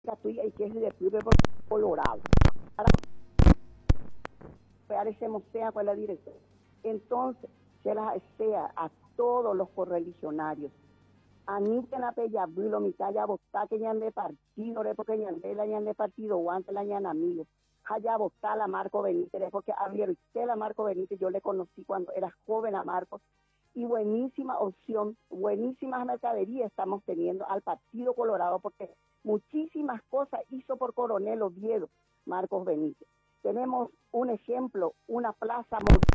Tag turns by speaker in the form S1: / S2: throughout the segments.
S1: tuya y que es de Pibe Colorado. Para parecemos sea con la directora. Entonces, se las sea a todos los correligionarios. Anita en la pella bulo mitad ya votá que ya de partido, porque ya de partido, o antes la ñan amigo. Allá votá la Marco Benítez, porque abrieron usted la Marco Benítez, yo le conocí cuando era joven a Marcos, y buenísima opción, buenísimas mercaderías estamos teniendo al Partido Colorado, porque muchísimas cosas hizo por Coronel Oviedo, Marcos Benítez. Tenemos un ejemplo, una plaza,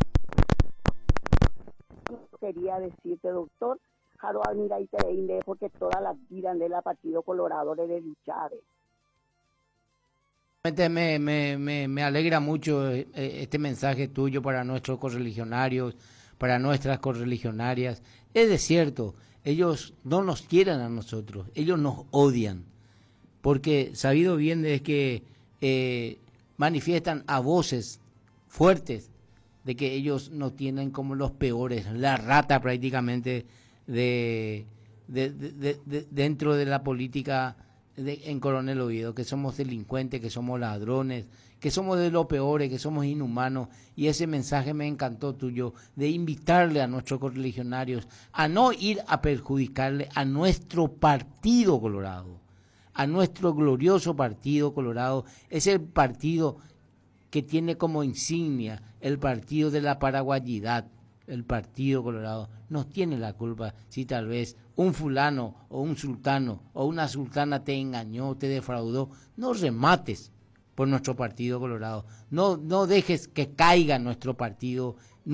S1: quería decirte, doctor, Jaro Almira y Tereinde, porque toda la vida de la Partido Colorado de luchar.
S2: Me alegra mucho este mensaje tuyo para nuestros correligionarios, para nuestras correligionarias. Es de cierto, ellos no nos quieren a nosotros, ellos nos odian, porque sabido bien es que manifiestan a voces fuertes de que ellos nos tienen como los peores, la rata prácticamente dentro de la política en Coronel Oviedo, que somos delincuentes, que somos ladrones, que somos de lo peores, que somos inhumanos. Y ese mensaje me encantó tuyo, de invitarle a nuestros correligionarios a no ir a perjudicarle a nuestro Partido Colorado, a nuestro glorioso Partido Colorado, ese partido que tiene como insignia el partido de la paraguayidad. El Partido Colorado no tiene la culpa si tal vez un fulano o un sultano o una sultana te engañó, te defraudó. No remates por nuestro Partido Colorado. No dejes que caiga nuestro partido,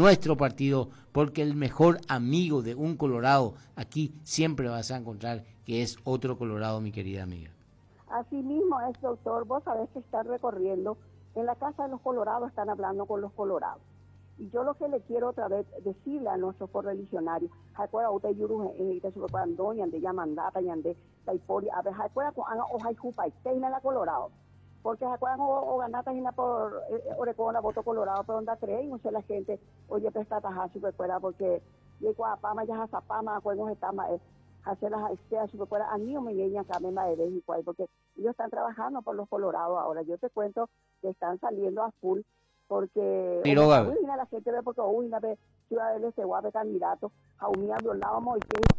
S2: porque el mejor amigo de un Colorado aquí siempre vas a encontrar que es otro Colorado, mi querida amiga.
S1: Así mismo es, doctor. Vos sabés que están recorriendo, en la Casa de los Colorados están hablando con los colorados. Y yo lo que le quiero otra vez decirle a nuestros correligionarios, ¿recuerda usted yuru cuando yande yamandata yande taipori a ver recuerda con ana ojai jupa y la Colorado? Porque recuerdan o ganata y por orecona voto Colorado pero onda cree y no sé la gente oye presta taja supercuera porque llegó a pama ya a pama juegos estama hacer las esteas supercuera a mí me llegan acá me de y cual porque ellos están trabajando por los Colorados ahora. Yo te cuento que están saliendo a full porque la gente ve porque una vez Ciudad del Este guape candidato a unir violábamos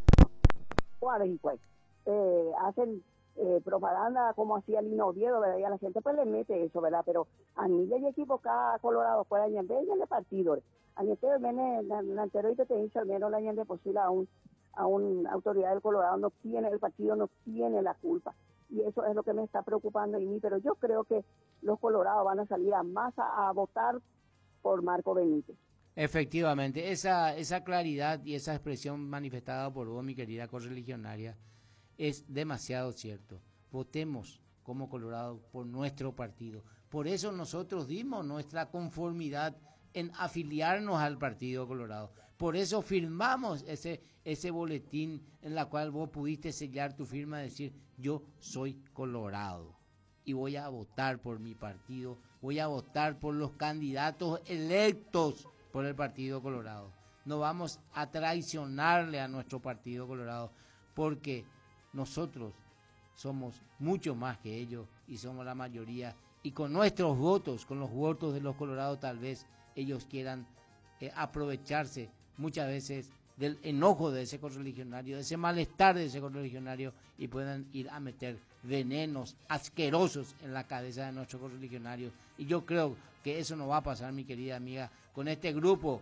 S1: y pues hacen propaganda como hacía Lino Oviedo, ¿verdad? Y a la gente pues le mete eso, ¿verdad? Pero a mí ya hay equipo acá Colorado fuera añade de partido añade la anterior te dice al menos la añade posible a una autoridad del Colorado no tiene, el partido no tiene la culpa. Y eso es lo que me está preocupando en mí, pero yo creo que los colorados van a salir a masa a votar por Marco Benítez.
S2: Efectivamente, esa claridad y esa expresión manifestada por vos, mi querida correligionaria, es demasiado cierto. Votemos como Colorado por nuestro partido. Por eso nosotros dimos nuestra conformidad en afiliarnos al Partido Colorado. Por eso firmamos ese boletín en la cual vos pudiste sellar tu firma y decir, yo soy Colorado y voy a votar por mi partido, voy a votar por los candidatos electos por el Partido Colorado. No vamos a traicionarle a nuestro Partido Colorado porque nosotros somos mucho más que ellos y somos la mayoría. Y con nuestros votos, con los votos de los colorados, tal vez ellos quieran aprovecharse muchas veces del enojo de ese correligionario, de ese malestar de ese correligionario y puedan ir a meter venenos asquerosos en la cabeza de nuestros correligionarios. Y yo creo que eso no va a pasar, mi querida amiga, con este grupo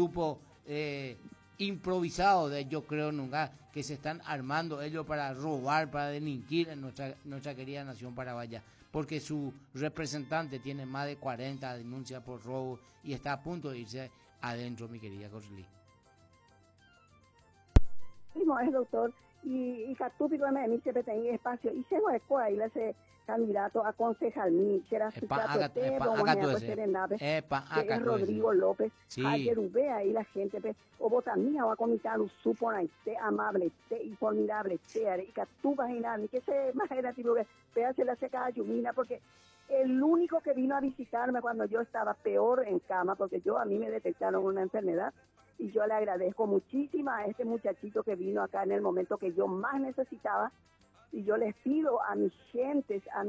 S2: improvisado de yo creo nunca que se están armando ellos para robar, para delinquir en nuestra querida nación paraguaya, porque su representante tiene más de 40 denuncias por robo y está a punto de irse adentro, mi querida Corley.
S1: Mismo es, doctor, y Catúpico me dice que tenía espacio y se va a ir ese candidato a concejal mí, que era su que es Rodrigo López, ayer Ubea y la gente, o botanía o a comitar un supona, amable, y formidable, y Catúpico y nada, que se imagina, tipo, que péase la seca a Yumina, porque el único que vino a visitarme cuando yo estaba peor en cama, porque a mí me detectaron una enfermedad, y yo le agradezco muchísimo a este muchachito que vino acá en el momento que yo más necesitaba, Y yo les pido a mis gentes, a